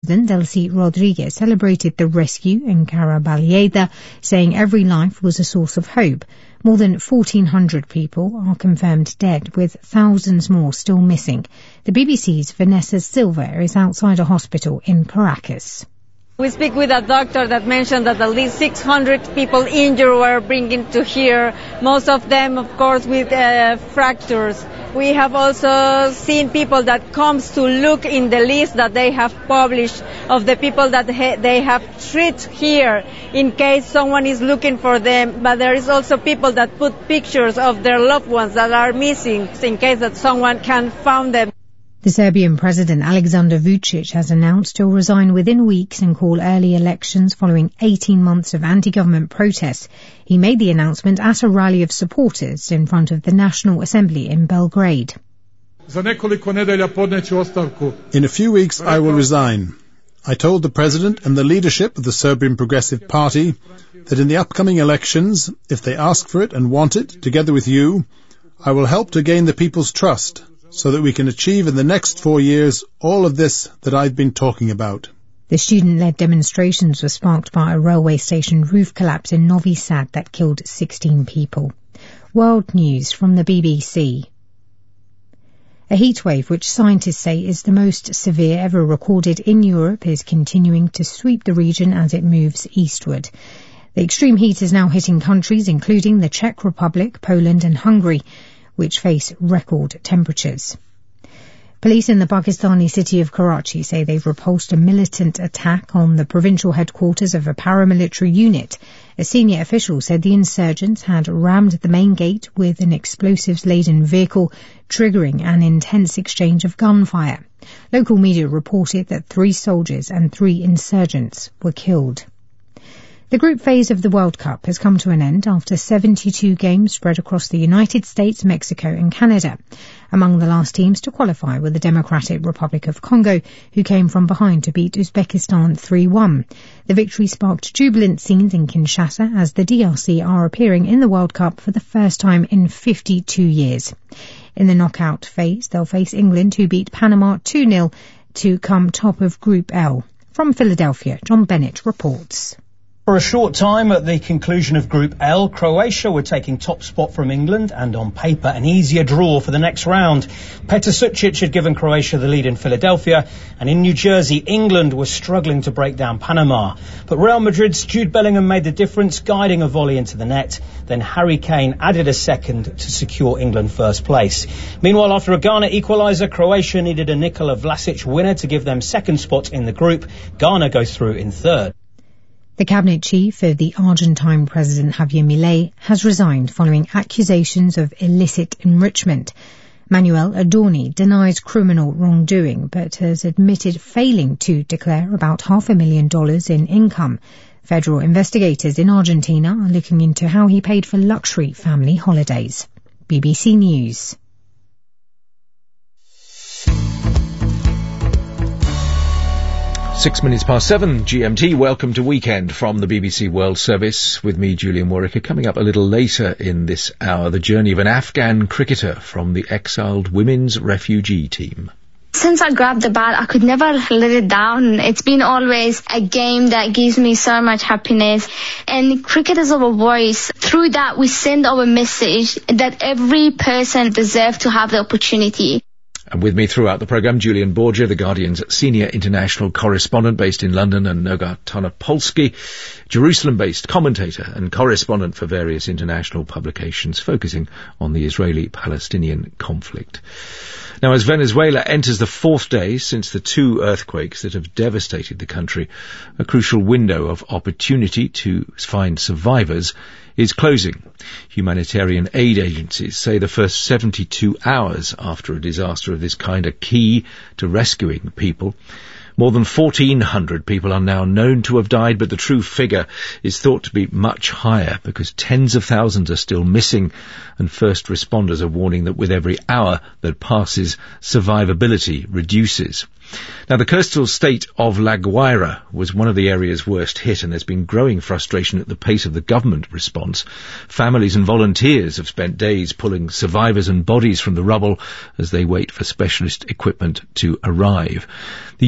President Delcy Rodriguez celebrated the rescue in Caraballieda, saying every life was a source of hope. More than 1,400 people are confirmed dead, with thousands more still missing. The BBC's Vanessa Silva is outside a hospital in Caracas. We speak with a doctor that mentioned that at least 600 people injured were bringing to here, most of them, of course, with fractures. We have also seen people that comes to look in the list that they have published of the people that they have treated here in case someone is looking for them. But there is also people that put pictures of their loved ones that are missing in case that someone can find them. The Serbian President Aleksandar Vučić has announced he'll resign within weeks and call early elections following 18 months of anti-government protests. He made the announcement at a rally of supporters in front of the National Assembly in Belgrade. In a few weeks I will resign. I told the President and the leadership of the Serbian Progressive Party that in the upcoming elections, if they ask for it and want it, together with you, I will help to gain the people's trust, so that we can achieve in the next 4 years all of this that I've been talking about. The student-led demonstrations were sparked by a railway station roof collapse in Novi Sad that killed 16 people. World news from the BBC. A heatwave, which scientists say is the most severe ever recorded in Europe, is continuing to sweep the region as it moves eastward. The extreme heat is now hitting countries including the Czech Republic, Poland and Hungary, which face record temperatures. Police in the Pakistani city of Karachi say they've repulsed a militant attack on the provincial headquarters of a paramilitary unit. A senior official said the insurgents had rammed the main gate with an explosives-laden vehicle, triggering an intense exchange of gunfire. Local media reported that 3 soldiers and 3 insurgents were killed. The group phase of the World Cup has come to an end after 72 games spread across the United States, Mexico and Canada. Among the last teams to qualify were the Democratic Republic of Congo, who came from behind to beat Uzbekistan 3-1. The victory sparked jubilant scenes in Kinshasa as the DRC are appearing in the World Cup for the first time in 52 years. In the knockout phase, they'll face England, who beat Panama 2-0 to come top of Group L. From Philadelphia, John Bennett reports. For a short time at the conclusion of Group L, Croatia were taking top spot from England and on paper an easier draw for the next round. Petr Sucic had given Croatia the lead in Philadelphia, and in New Jersey, England was struggling to break down Panama. But Real Madrid's Jude Bellingham made the difference, guiding a volley into the net. Then Harry Kane added a second to secure England first place. Meanwhile, after a Ghana equaliser, Croatia needed a Nikola Vlasic winner to give them second spot in the group. Ghana go through in third. The cabinet chief of the Argentine President Javier Milei has resigned following accusations of illicit enrichment. Manuel Adorni denies criminal wrongdoing but has admitted failing to declare about $500,000 in income. Federal investigators in Argentina are looking into how he paid for luxury family holidays. BBC News. Six minutes past 7 GMT. Welcome to Weekend from the BBC World Service with me, Julian Warwick. Coming up a little later in this hour, the journey of an Afghan cricketer from the exiled women's refugee team. Since I grabbed the bat, I could never let it down. It's been always a game that gives me so much happiness. And cricket is our voice. Through that, we send our message that every person deserves to have the opportunity. And with me throughout the programme, Julian Borgia, The Guardian's senior international correspondent based in London, and Noga Tonopolsky, Jerusalem-based commentator and correspondent for various international publications focusing on the Israeli-Palestinian conflict. Now, as Venezuela enters the 4th day since the 2 earthquakes that have devastated the country, a crucial window of opportunity to find survivors is closing. Humanitarian aid agencies say the first 72 hours after a disaster of this kind are key to rescuing people. More than 1,400 people are now known to have died, but the true figure is thought to be much higher because tens of thousands are still missing, and first responders are warning that with every hour that passes, survivability reduces. Now, the coastal state of La Guaira was one of the areas worst hit, and there's been growing frustration at the pace of the government response. Families and volunteers have spent days pulling survivors and bodies from the rubble as they wait for specialist equipment to arrive. The UN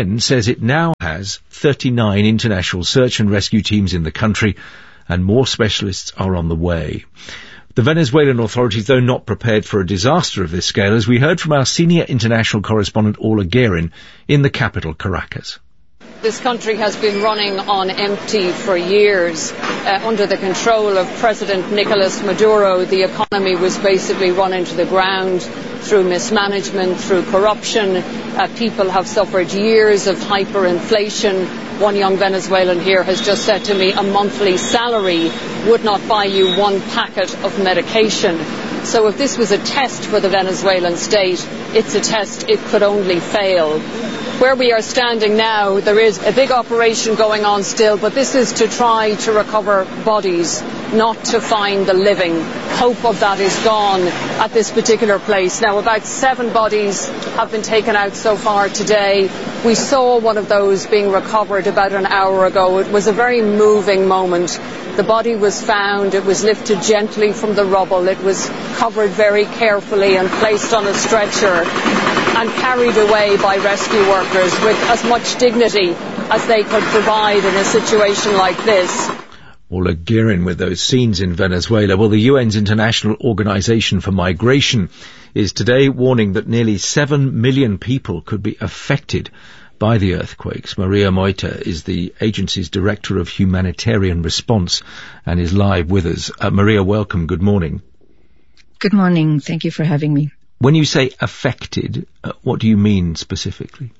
UN says it now has 39 international search and rescue teams in the country, and more specialists are on the way. The Venezuelan authorities, though, not prepared for a disaster of this scale, as we heard from our senior international correspondent Orla Guerin in the capital, Caracas. This country has been running on empty for years. Under the control of President Nicolas Maduro, the economy was basically run into the ground through mismanagement, through corruption. People have suffered years of hyperinflation. One young Venezuelan here has just said to me a monthly salary would not buy you one packet of medication. So if this was a test for the Venezuelan state, it's a test it could only fail. Where we are standing now, there is a big operation going on still, but this is to try to recover bodies, not to find the living. Hope of that is gone at this particular place. Now, about 7 bodies have been taken out so far today. We saw one of those being recovered about an hour ago. It was a very moving moment. The body was found, it was lifted gently from the rubble, it was covered very carefully and placed on a stretcher and carried away by rescue workers with as much dignity as they could provide in a situation like this. Orla Guerin with those scenes in Venezuela. Well, the UN's International Organization for Migration is today warning that nearly 7 million people could be affected by the earthquakes. Maria Moita is the agency's Director of Humanitarian Response and is live with us. Maria, welcome. Good morning. Good morning. Thank you for having me. When you say affected, what do you mean specifically?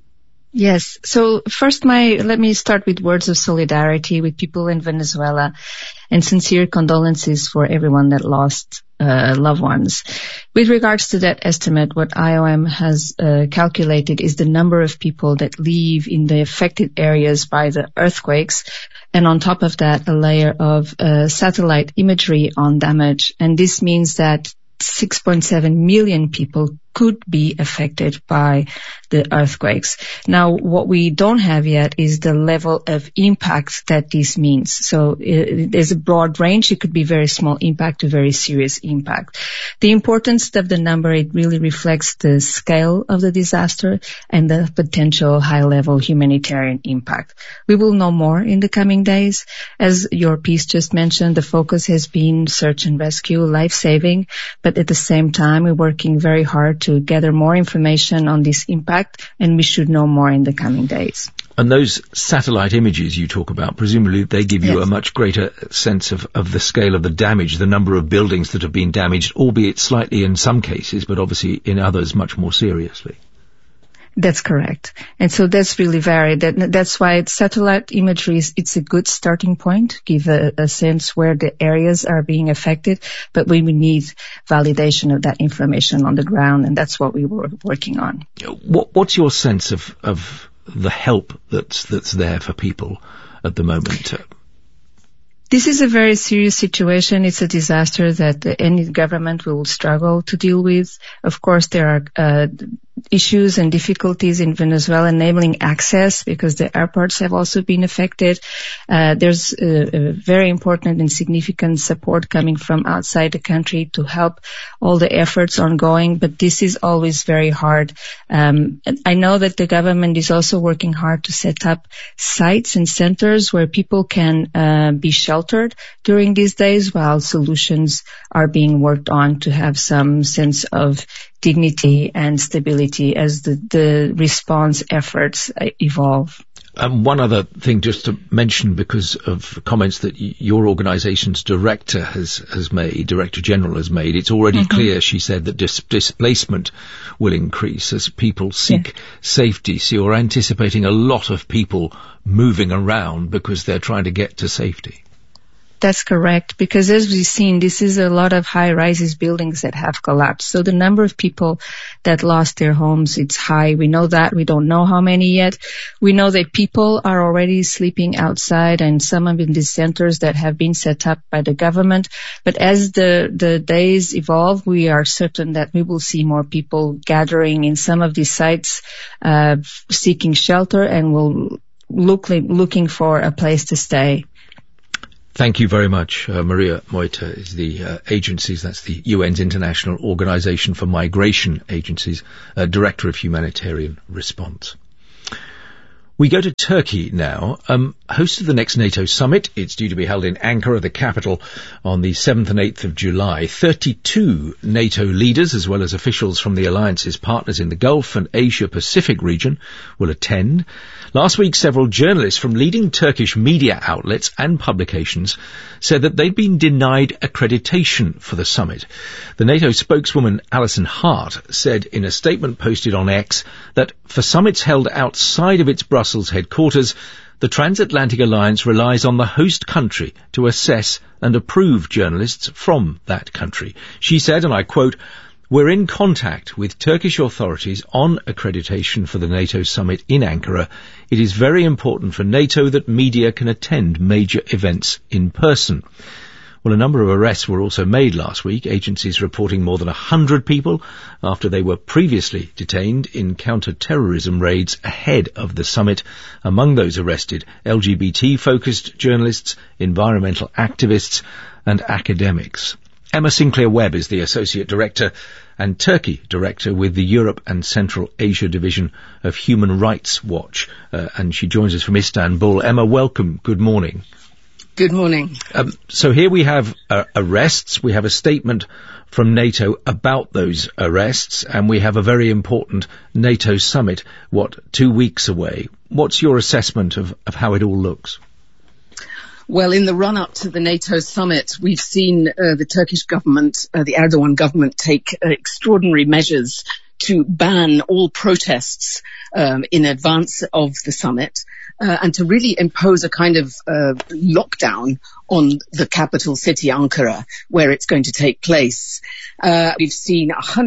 Yes. So first, let me start with words of solidarity with people in Venezuela and sincere condolences for everyone that lost loved ones. With regards to that estimate, what IOM has calculated is the number of people that live in the affected areas by the earthquakes, and on top of that, a layer of satellite imagery on damage. And this means that 6.7 million people could be affected by the earthquakes. Now, what we don't have yet is the level of impact that this means. So there's a broad range. It could be very small impact to very serious impact. The importance of the number, it really reflects the scale of the disaster and the potential high-level humanitarian impact. We will know more in the coming days. As your piece just mentioned, the focus has been search and rescue, life-saving, but at the same time, we're working very hard to gather more information on this impact, and we should know more in the coming days. And those satellite images you talk about, presumably they give you a much greater sense of the scale of the damage, the number of buildings that have been damaged, albeit slightly in some cases, but obviously in others much more seriously. That's correct. And so that's really varied. That's why satellite imagery it's a good starting point, give a sense where the areas are being affected, but we need validation of that information on the ground, and that's what we were working on. What's your sense of the help that's there for people at the moment? This is a very serious situation. It's a disaster that any government will struggle to deal with. Of course, there are issues and difficulties in Venezuela enabling access because the airports have also been affected. There's a very important and significant support coming from outside the country to help all the efforts ongoing, but this is always very hard. I know that the government is also working hard to set up sites and centers where people can be sheltered during these days while solutions are being worked on to have some sense of dignity and stability as the response efforts evolve. One other thing just to mention, because of comments that your organisation's director Director General has made, it's already clear, she said, that displacement will increase as people seek safety. So you're anticipating a lot of people moving around because they're trying to get to safety. That's correct, because as we've seen, this is a lot of high-rises buildings that have collapsed. So the number of people that lost their homes, it's high. We know that. We don't know how many yet. We know that people are already sleeping outside, and some of in these centers that have been set up by the government. But as the days evolve, we are certain that we will see more people gathering in some of these sites, seeking shelter, and will looking for a place to stay. Thank you very much. Maria Moita is the agencies, that's the UN's International Organization for Migration Agencies, Director of Humanitarian Response. We go to Turkey now, host of the next NATO summit. It's due to be held in Ankara, the capital, on the 7th and 8th of July. 32 NATO leaders, as well as officials from the alliance's partners in the Gulf and Asia-Pacific region, will attend. Last week, several journalists from leading Turkish media outlets and publications said that they'd been denied accreditation for the summit. The NATO spokeswoman Alison Hart said in a statement posted on X that for summits held outside of its Brussels headquarters, the Transatlantic Alliance relies on the host country to assess and approve journalists from that country. She said, and I quote, "We're in contact with Turkish authorities on accreditation for the NATO summit in Ankara. It is very important for NATO that media can attend major events in person." Well, a number of arrests were also made last week, agencies reporting more than 100 people after they were previously detained in counter-terrorism raids ahead of the summit. Among those arrested, LGBT-focused journalists, environmental activists and academics. Emma Sinclair-Webb is the Associate Director and Turkey Director with the Europe and Central Asia Division of Human Rights Watch, and she joins us from Istanbul. Emma, welcome. Good morning. Good morning. So here we have arrests. We have a statement from NATO about those arrests, and we have a very important NATO summit, 2 weeks away. What's your assessment of how it all looks? Well, in the run-up to the NATO summit, we've seen the Turkish government, the Erdogan government, take extraordinary measures to ban all protests in advance of the summit, and to really impose a kind of lockdown on the capital city, Ankara, where it's going to take place. We've seen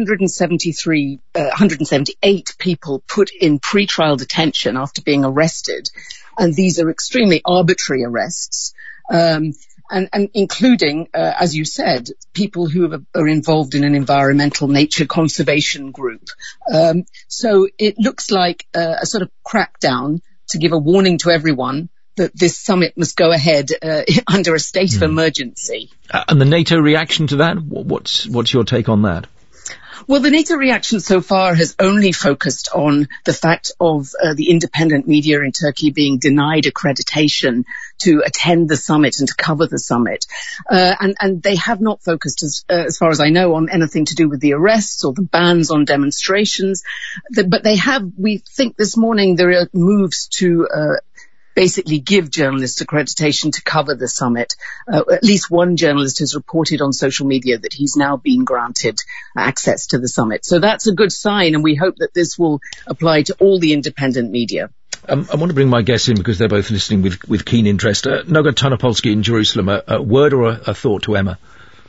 178 people put in pre-trial detention after being arrested, and these are extremely arbitrary arrests. And including, as you said, people who are involved in an environmental nature conservation group. So it looks like a sort of crackdown to give a warning to everyone that this summit must go ahead under a state of emergency. And the NATO reaction to that? What's your take on that? Well, the NATO reaction so far has only focused on the fact of the independent media in Turkey being denied accreditation to attend the summit and to cover the summit. And they have not focused, as far as I know, on anything to do with the arrests or the bans on demonstrations. But they have, we think this morning, there are moves to basically give journalists accreditation to cover the summit. At least one journalist has reported on social media that he's now been granted access to the summit. So that's a good sign, and we hope that this will apply to all the independent media. I want to bring my guests in because they're both listening with keen interest. Noga Tonopolsky in Jerusalem, a word or a thought to Emma?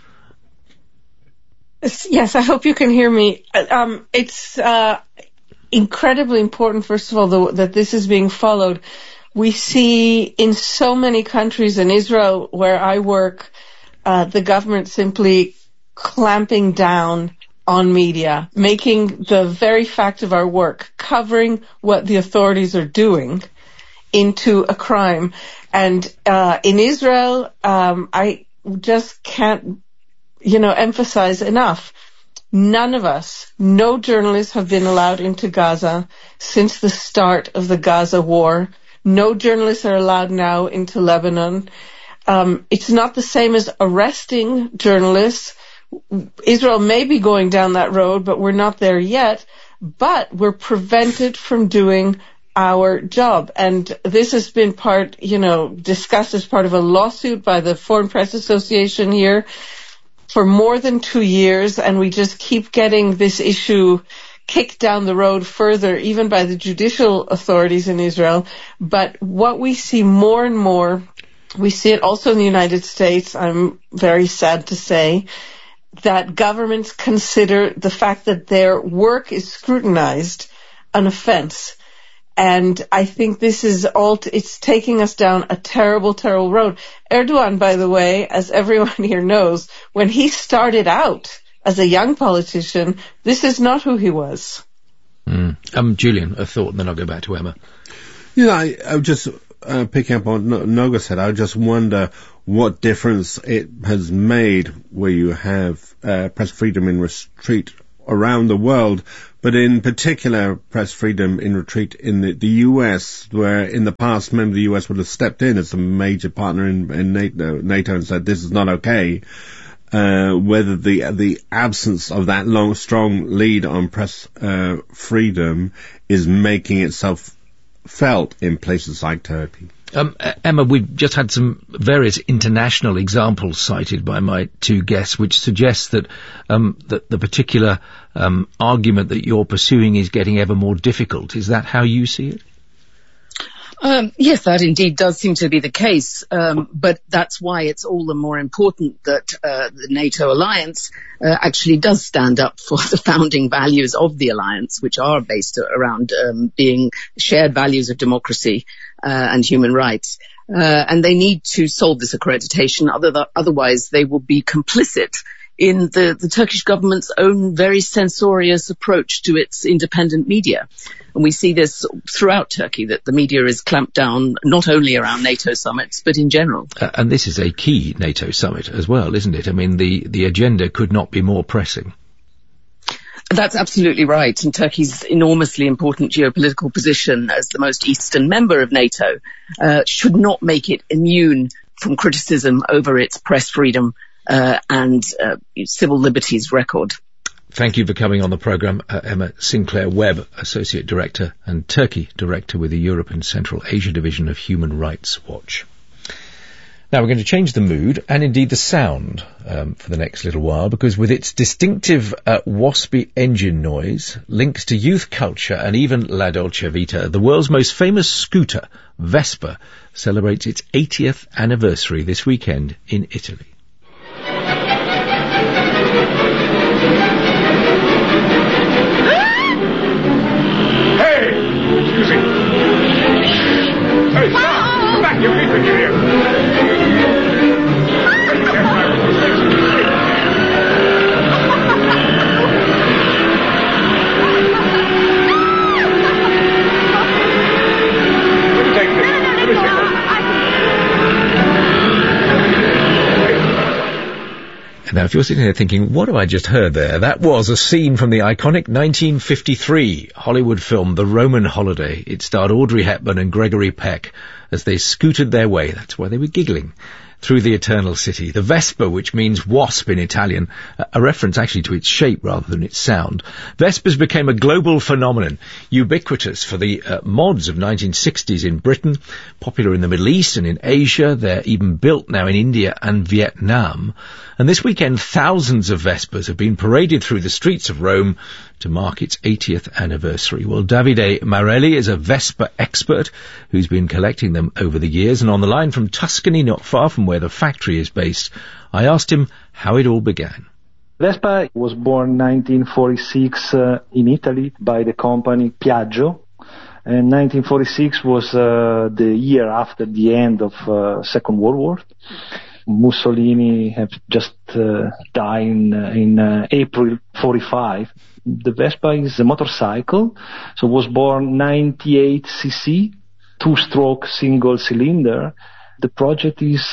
Yes, I hope you can hear me. It's incredibly important, first of all, that this is being followed. We see in so many countries, in Israel, where I work, the government simply clamping down on media, making the very fact of our work, covering what the authorities are doing, into a crime. And in Israel, I just can't, emphasize enough. None of us, no journalists have been allowed into Gaza since the start of the Gaza war. No journalists are allowed now into Lebanon. It's not the same as arresting journalists. Israel may be going down that road, but we're not there yet. But we're prevented from doing our job. And this has been discussed as part of a lawsuit by the Foreign Press Association here for more than 2 years. And we just keep getting this issue kicked down the road further, even by the judicial authorities in Israel. But what we see more and more, we see it also in the United States, I'm very sad to say, that governments consider the fact that their work is scrutinized an offense. And I think this is it's taking us down a terrible, terrible road. Erdogan, by the way, as everyone here knows, when he started out as a young politician, this is not who he was. Julian, a thought, and then I'll go back to Emma. I just picking up on what Noga said, I just wonder what difference it has made where you have press freedom in retreat around the world, but in particular press freedom in retreat in the US, where in the past, remember, the US would have stepped in as a major partner in NATO and said this is not okay. Whether the absence of that strong lead on press freedom is making itself felt in places like Turkey. Emma, we've just had some various international examples cited by my two guests, which suggests that that the particular argument that you're pursuing is getting ever more difficult. Is that how you see it? Yes, that indeed does seem to be the case, but that's why it's all the more important that the NATO alliance actually does stand up for the founding values of the alliance, which are based around being shared values of democracy and human rights. And they need to solve this accreditation, otherwise they will be complicit in the Turkish government's own very censorious approach to its independent media. And we see this throughout Turkey, that the media is clamped down not only around NATO summits, but in general. And this is a key NATO summit as well, isn't it? I mean, the agenda could not be more pressing. That's absolutely right. And Turkey's enormously important geopolitical position as the most eastern member of NATO should not make it immune from criticism over its press freedom and civil liberties record. Thank you for coming on the programme, Emma Sinclair-Webb, Associate Director and Turkey Director with the Europe and Central Asia Division of Human Rights Watch. Now we're going to change the mood and indeed the sound for the next little while, because with its distinctive waspy engine noise, links to youth culture and even La Dolce Vita, the world's most famous scooter, Vespa, celebrates its 80th anniversary this weekend in Italy. Hey, stop! Come back, you people here! Now, if you're sitting there thinking, what have I just heard there? That was a scene from the iconic 1953 Hollywood film The Roman Holiday. It starred Audrey Hepburn and Gregory Peck as they scooted their way, that's why they were giggling, through the Eternal City. The Vespa, which means wasp in Italian, a reference actually to its shape rather than its sound. Vespas became a global phenomenon, ubiquitous for the mods of 1960s in Britain, popular in the Middle East and in Asia. They're even built now in India and Vietnam. And this weekend, thousands of Vespas have been paraded through the streets of Rome to mark its 80th anniversary. Well, Davide Marelli is a Vespa expert who's been collecting them over the years. And on the line from Tuscany, not far from where the factory is based, I asked him how it all began. Vespa was born 1946 in Italy by the company Piaggio. And 1946 was the year after the end of Second World War. Mussolini had just died in April 45. The Vespa is a motorcycle, so was born 98 cc, two-stroke single cylinder. The project is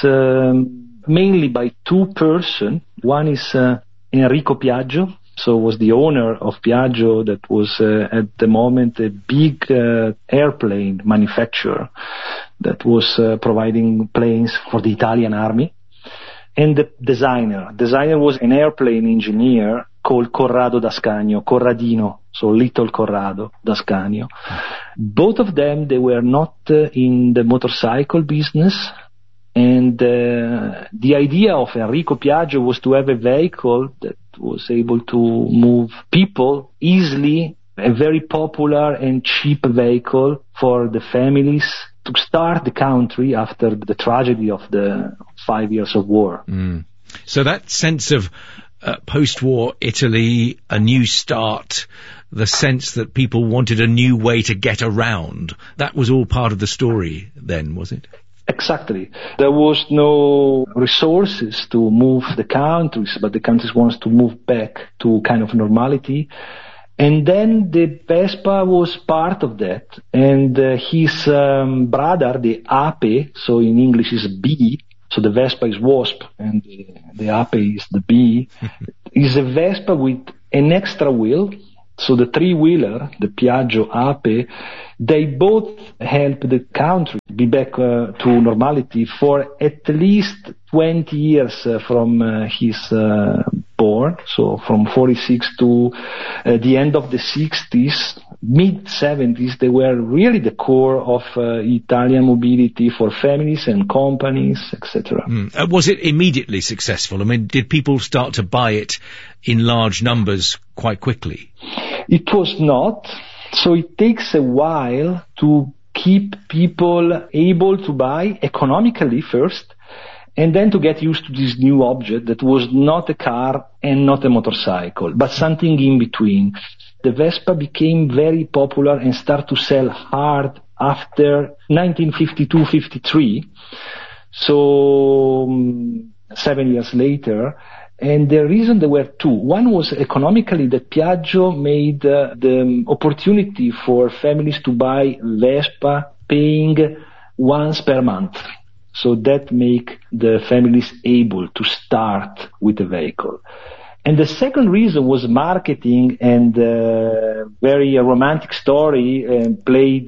mainly by two persons. One is Enrico Piaggio, so was the owner of Piaggio, that was at the moment a big airplane manufacturer that was providing planes for the Italian army. And the designer was an airplane engineer called Corrado d'Ascanio, Corradino, so little Corrado d'Ascanio. Both of them, they were not in the motorcycle business, and the idea of Enrico Piaggio was to have a vehicle that was able to move people easily, a very popular and cheap vehicle for the families to start the country after the tragedy of the 5 years of war. So that sense of post-war Italy, a new start, the sense that people wanted a new way to get around, that was all part of the story then, was it? Exactly. There was no resources to move the countries, but the countries wanted to move back to kind of normality. And then the Vespa was part of that. And his brother, the Ape, so in English is bee, so the Vespa is wasp, and the Ape is the bee, is a Vespa with an extra wheel. So the three-wheeler, the Piaggio Ape, they both help the country be back to normality for at least 20 years from his born. So from 46 to the end of the 60s, mid-70s, they were really the core of Italian mobility for families and companies, etc. Was it immediately successful? I mean, did people start to buy it in large numbers quite quickly? It was not. So it takes a while to keep people able to buy economically first, and then to get used to this new object that was not a car and not a motorcycle, but something in between. The Vespa became very popular and started to sell hard after 1952-53, so 7 years later. And the reason there were two. One was economically that Piaggio made the opportunity for families to buy Vespa paying once per month. So that make the families able to start with a vehicle. And the second reason was marketing and very romantic story played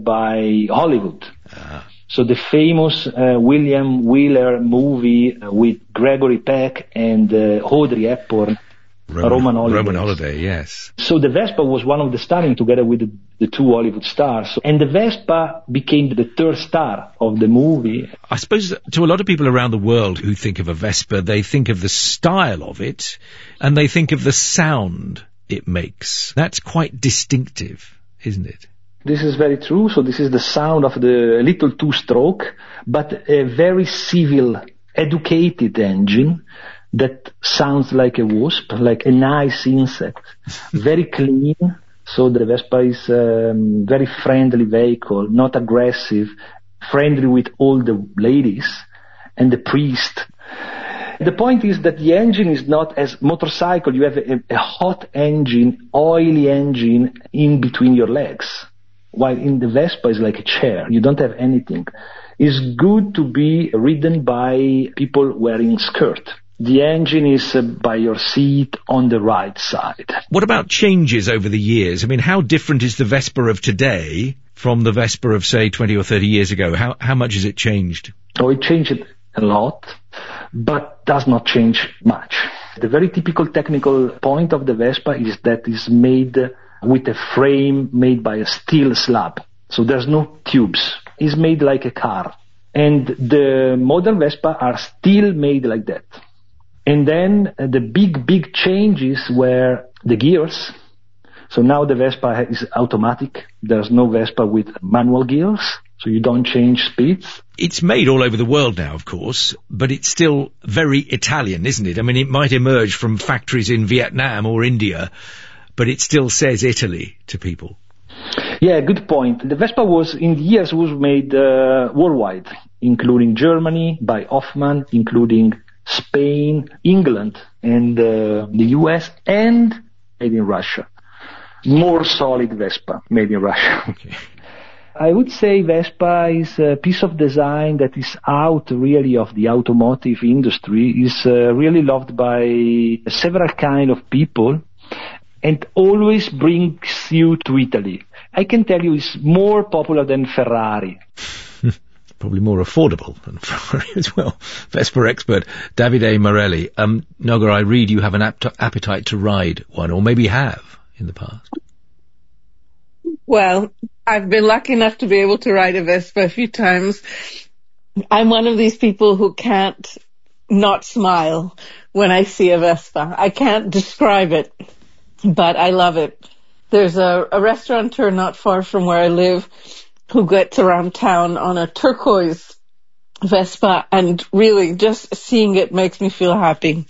by Hollywood. So the famous William Wheeler movie with Gregory Peck and Audrey Hepburn, Roman Holiday, yes. So the Vespa was one of the starring together with the two Hollywood stars. And the Vespa became the third star of the movie. I suppose to a lot of people around the world who think of a Vespa, they think of the style of it and they think of the sound it makes. That's quite distinctive, isn't it? This is very true. So this is the sound of the little two-stroke, but a very civil, educated engine that sounds like a wasp, like a nice insect. Very clean. So the Vespa is a very friendly vehicle, not aggressive, friendly with all the ladies and the priest. The point is that the engine is not as motorcycle. You have a hot engine, oily engine in between your legs. While in the Vespa is like a chair. You don't have anything. It's good to be ridden by people wearing skirt. The engine is by your seat on the right side. What about changes over the years? I mean, how different is the Vespa of today from the Vespa of, say, 20 or 30 years ago? How much has it changed? Oh, it changed a lot, but does not change much. The very typical technical point of the Vespa is that it's made with a frame made by a steel slab. So there's no tubes. It's made like a car. And the modern Vespa are still made like that. And then the big changes were the gears. So now the Vespa is automatic. There's no Vespa with manual gears. So you don't change speeds. It's made all over the world now, of course, but it's still very Italian, isn't it? I mean, it might emerge from factories in Vietnam or India, but it still says Italy to people. Yeah, good point. The Vespa was made worldwide, including Germany by Hoffmann, including Spain, England, and the US, and made in Russia. More solid Vespa made in Russia. Okay. I would say Vespa is a piece of design that is out really of the automotive industry, is really loved by several kind of people, and always brings you to Italy. I can tell you it's more popular than Ferrari. Probably more affordable than Ferrari as well. Vespa expert Davide Morelli. Noga, I read you have an appetite to ride one, or maybe have in the past. Well, I've been lucky enough to be able to ride a Vespa a few times. I'm one of these people who can't not smile when I see a Vespa. I can't describe it, but I love it. There's a restaurateur not far from where I live who gets around town on a turquoise Vespa, and really just seeing it makes me feel happy.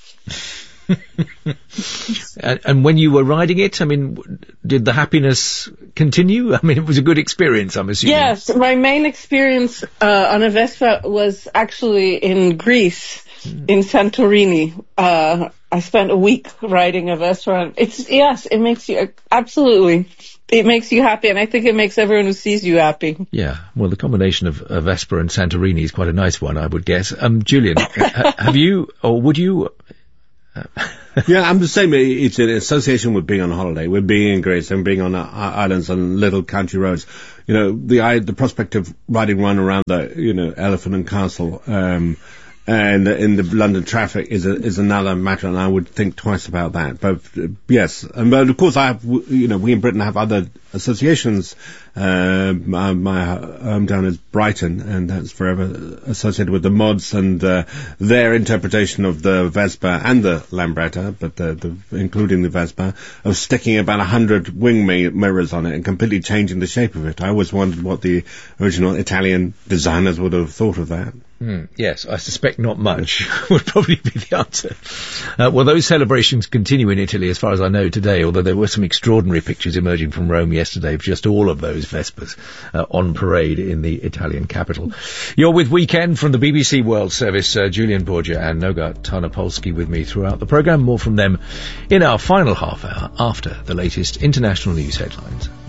And when you were riding it, I mean, did the happiness continue? I mean, it was a good experience, I'm assuming. Yes, my main experience on a Vespa was actually in Greece, in Santorini. I spent a week riding a Vespa. It makes you, absolutely, it makes you happy, and I think it makes everyone who sees you happy. Yeah, well, the combination of Vespa and Santorini is quite a nice one, I would guess. Julian, have you, or would you... Yeah, I'm the same. It's an association with being on holiday, with being in Greece and being on islands and little country roads. The prospect of riding one around the, Elephant and Castle, and in the London traffic is another matter, and I would think twice about that. But yes, but of course we in Britain have other associations. My hometown is Brighton, and that's forever associated with the mods and their interpretation of the Vespa and the Lambretta, but including the Vespa, of sticking about 100 wing mirrors on it and completely changing the shape of it. I always wondered what the original Italian designers would have thought of that. Yes, I suspect not much would probably be the answer. Well, those celebrations continue in Italy, as far as I know, today, although there were some extraordinary pictures emerging from Rome yesterday of just all of those Vespas on parade in the Italian capital. You're with Weekend from the BBC World Service. Julian Borgia and Noga Tarnopolsky with me throughout the programme. More from them in our final half hour after the latest international news headlines.